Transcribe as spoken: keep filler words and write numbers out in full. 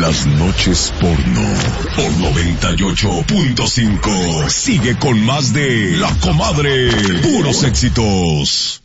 Las noches porno por noventa y ocho punto cinco. Sigue con más de La Comadre. Puros éxitos.